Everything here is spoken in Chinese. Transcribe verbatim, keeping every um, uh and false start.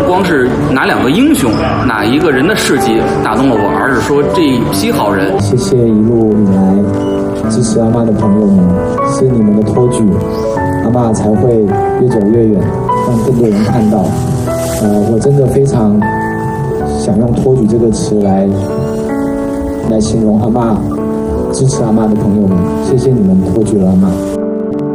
光是哪两个英雄、哪一个人的事迹打动了我，而是说这一批好人。 谢谢一路以来支持阿嬷的朋友们，是你们的托举，阿嬷才会越走越远，让更多人看到。呃，我真的非常想用托举这个词来来形容阿嬷，支持阿嬷的朋友们，谢谢你们托举了阿嬷。